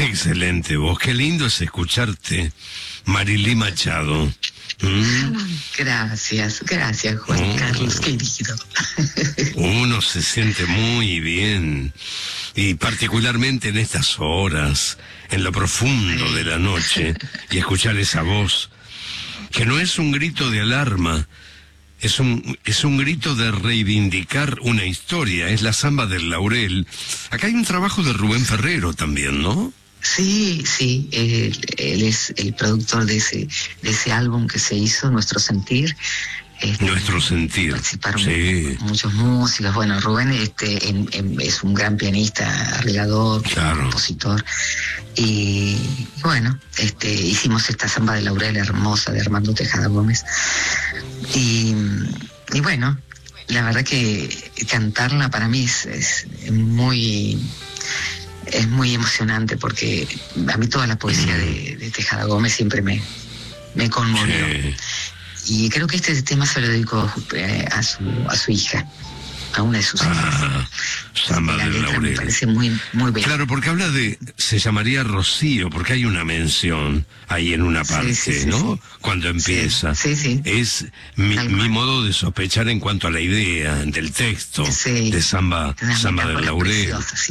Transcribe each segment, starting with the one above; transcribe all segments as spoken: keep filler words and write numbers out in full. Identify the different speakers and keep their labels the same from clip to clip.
Speaker 1: Excelente voz, qué lindo es escucharte, Marilí Machado. ¿Mm?
Speaker 2: Gracias, gracias Juan oh. Carlos, querido.
Speaker 1: Uno se siente muy bien, y particularmente en estas horas, en lo profundo de la noche, y escuchar esa voz, que no es un grito de alarma, es un, es un grito de reivindicar una historia, es la Samba del Laurel. Acá hay un trabajo de Rubén Ferrero también, ¿no?
Speaker 2: Sí, sí, él, él es el productor de ese, de ese álbum que se hizo, Nuestro Sentir. Este,
Speaker 1: Nuestro Sentir.
Speaker 2: Participaron
Speaker 1: sí.
Speaker 2: muchos músicos. Bueno, Rubén este, en, en, es un gran pianista, arreglador,
Speaker 1: claro.
Speaker 2: compositor. Y bueno, este, hicimos esta Samba de Laurel hermosa de Armando Tejada Gómez. Y, y bueno, la verdad que cantarla para mí es, es muy... es muy emocionante, porque a mí toda la poesía de, de Tejada Gómez siempre me, me conmovió. Sí. Y creo que este tema se lo dedico eh, a su a su hija, a una de sus
Speaker 1: ah,
Speaker 2: hijas.
Speaker 1: Samba del Laurel.
Speaker 2: Me parece muy, muy bella.
Speaker 1: Claro, porque habla de, se llamaría Rocío, porque hay una mención ahí en una parte, sí, sí, sí, ¿no? Sí. Cuando empieza.
Speaker 2: Sí, sí.
Speaker 1: Es mi, mi modo de sospechar en cuanto a la idea del texto
Speaker 2: sí.
Speaker 1: de Samba, Samba del Laurel.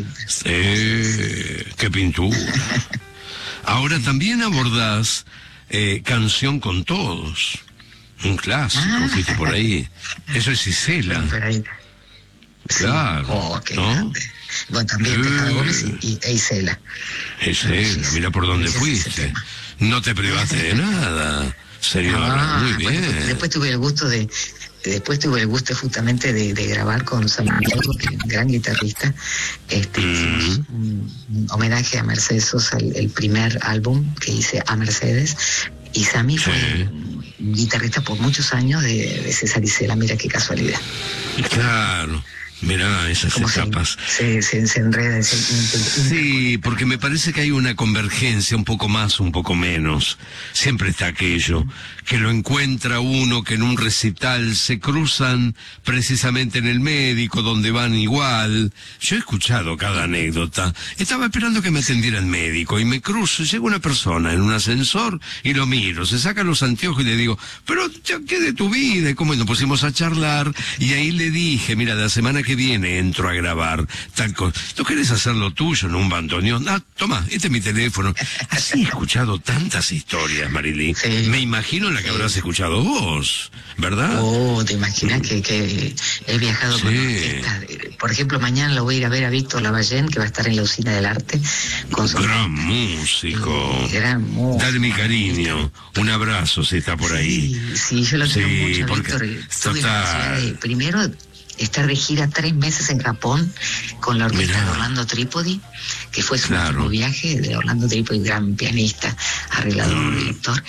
Speaker 1: Eh, ¡Qué pintura! Ahora también abordás eh, Canción con Todos. Un clásico, ah. fuiste por ahí. Eso es Isela. Claro,
Speaker 2: sí. Oh, qué
Speaker 1: ¿no?
Speaker 2: Grande. Bueno, también eh, Tejada Gómez y, y e Isela.
Speaker 1: Isela, mira por dónde fuiste. No te privaste de nada, señora. Ah, muy bien.
Speaker 2: Bueno, después tuve el gusto de... Después tuve el gusto justamente de, de grabar con Samuel, que es un gran guitarrista. Este, mm. Hicimos un, un homenaje a Mercedes Sosa, el, el primer álbum que hice a Mercedes. Y Sammy sí. fue un guitarrista por muchos años de, de César Isela, mira qué casualidad.
Speaker 1: Claro. Mirá esas etapas.
Speaker 2: Se, se, se enreda. Se,
Speaker 1: sí, porque me parece que hay una convergencia, un poco más, un poco menos. Siempre está aquello, que lo encuentra uno, que en un recital se cruzan precisamente en el médico, donde van igual. Yo he escuchado cada anécdota. Estaba esperando que me atendiera el médico, y me cruzo, y llega una persona en un ascensor, y lo miro, se saca los anteojos y le digo, pero ¿qué de tu vida? Y como nos pusimos a charlar, y ahí le dije, mira, la semana que viene entro a grabar tal cosa. ¿Tú querés hacer lo tuyo en un bandoneón? Ah, toma, este es mi teléfono. Así he escuchado tantas historias, Marilí. Sí. Me imagino la que sí. habrás escuchado vos, ¿verdad?
Speaker 2: Oh, te imaginas que, que he viajado sí. con orquestas. Por ejemplo, mañana lo voy a ir a ver a Víctor Lavallén, que va a estar en la Usina del Arte. Con su
Speaker 1: gran músico.
Speaker 2: Sí, gran músico.
Speaker 1: Dale mi cariño. Un abrazo si está por ahí.
Speaker 2: Sí, sí yo lo quiero sí, mucho,
Speaker 1: porque,
Speaker 2: Víctor.
Speaker 1: Total.
Speaker 2: Primero... estar de gira tres meses en Japón con la orquesta Mirá. de Orlando Trípodi, que fue su claro. último viaje, de Orlando Trípodi, gran pianista, arreglador, mm. director.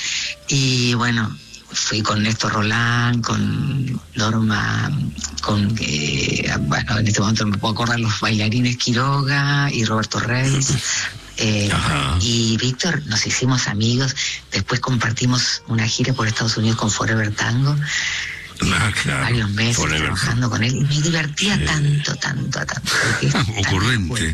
Speaker 2: Y bueno, fui con Néstor Roland, con Norma, con, eh, bueno, en este momento me puedo acordar, los bailarines Quiroga y Roberto Reis. Eh, y Víctor, nos hicimos amigos, después compartimos una gira por Estados Unidos con Forever Tango.
Speaker 1: Ah, claro.
Speaker 2: Varios meses
Speaker 1: Forever.
Speaker 2: trabajando con él, y me divertía sí. tanto, tanto, tanto.
Speaker 1: Ocurrente.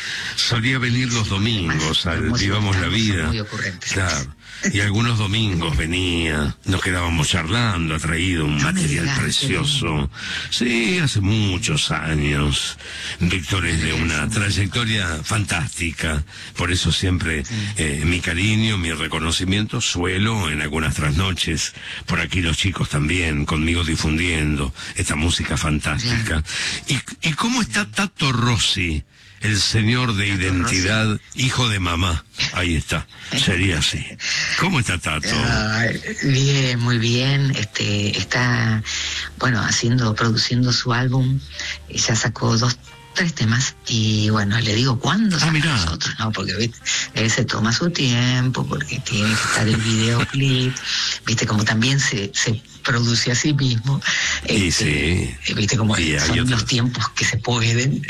Speaker 1: Solía venir los domingos al Vivamos la Vida.
Speaker 2: Muy ocurrente.
Speaker 1: Claro. Y algunos domingos venía, nos quedábamos charlando, ha traído un no material digas, precioso. Sí, hace muchos años. Víctor es de una trayectoria fantástica, por eso siempre sí. eh, mi cariño, mi reconocimiento, suelo en algunas trasnoches, por aquí los chicos también, conmigo difundiendo esta música fantástica. ¿Y, y cómo está Tato Rossi? El señor de identidad, Rossi. Hijo de mamá. Ahí está. Sería así. ¿Cómo está Tato?
Speaker 2: Uh, bien, muy bien. Este, está, bueno, haciendo, produciendo su álbum. Ya sacó dos, tres temas. Y bueno, le digo, ¿cuándo saca ah, nosotros? No, porque ¿viste? Él se toma su tiempo, porque tiene que estar el videoclip. Viste, como también se, se produce a sí mismo.
Speaker 1: Y
Speaker 2: este,
Speaker 1: sí.
Speaker 2: Viste, como
Speaker 1: y
Speaker 2: son
Speaker 1: otro...
Speaker 2: los tiempos que se pueden.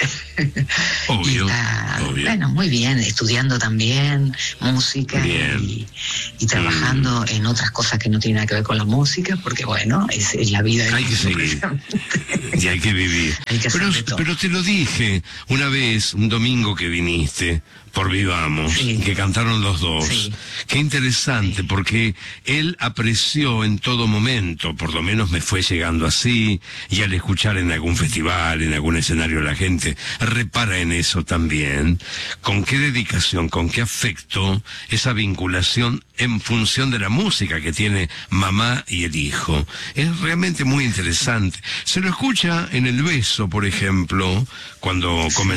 Speaker 1: Obvio,
Speaker 2: y está,
Speaker 1: obvio.
Speaker 2: Bueno, muy bien, estudiando también música
Speaker 1: bien.
Speaker 2: Y, y trabajando mm. en otras cosas que no tienen nada que ver con la música, porque bueno, es, es la vida.
Speaker 1: Hay que seguir. Y hay que vivir.
Speaker 2: Hay que
Speaker 1: pero, pero te lo dije una vez, un domingo que viniste, por Vivamos,
Speaker 2: Sí.
Speaker 1: que cantaron los dos.
Speaker 2: Sí.
Speaker 1: Qué interesante, sí. Porque él apreció en todo momento, por lo menos me fue llegando así, y al escuchar en algún festival, en algún escenario la gente repara en eso también, con qué dedicación, con qué afecto, esa vinculación en función de la música que tiene mamá y el hijo. Es realmente muy interesante. Se lo escucha en El Beso, por ejemplo, cuando comenzó